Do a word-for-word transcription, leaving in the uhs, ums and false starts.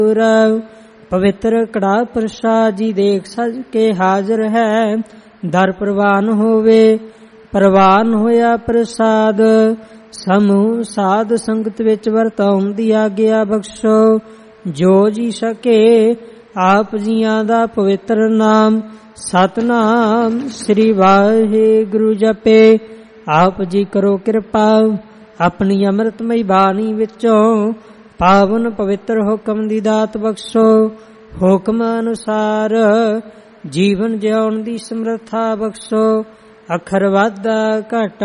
ਪਵਿੱਤਰ ਕੜਾ ਪ੍ਰਸਾਦ ਜੀ ਦੇਖ ਸਜ ਕੇ ਹਾਜ਼ਰ ਹੈ। ਦਰ ਪ੍ਰਵਾਨ ਹੋਵੇ ਪ੍ਰਵਾਨ ਹੋਇਆ ਪ੍ਰਸਾਦ। ਸਮੂਹ ਸਾਧ ਸੰਗਤ ਵਿੱਚ ਵਰਤਾਉਣ ਦੀ ਆਗਿਆ ਬਖਸ਼ੋ। ਜੋ ਜੀ ਸਕੇ ਆਪ ਜੀਆਂ ਦਾ ਪਵਿੱਤਰ ਨਾਮ ਸਤਨਾਮ ਸ੍ਰੀ ਵਾਹਿਗੁਰੂ ਜਪੇ। ਆਪ ਜੀ ਕਰੋ ਕਿਰਪਾ ਆਪਣੀ ਅੰਮ੍ਰਿਤਮਈ ਬਾਣੀ ਵਿੱਚੋਂ ਪਾਵਨ ਪਵਿੱਤਰ ਹੁਕਮ ਦੀ ਦਾਤ ਬਖਸ਼ੋ। ਹੁਕਮ ਅਨੁਸਾਰ ਜੀਵਨ ਜਿਉਣ ਦੀ ਸਮਰੱਥਾ ਬਖਸ਼ੋ। ਅੱਖਰ ਵਾਧਾ ਘਾਟਾ